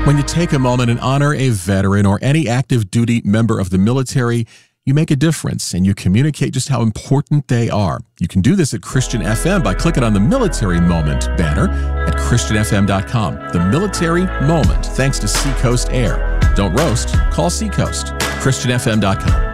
When you take a moment and honor a veteran or any active duty member of the military, you make a difference and you communicate just how important they are. You can do this at Christian FM by clicking on the Military Moment banner at ChristianFM.com. The Military Moment, thanks to Seacoast Air. Don't roast, call Seacoast. ChristianFM.com.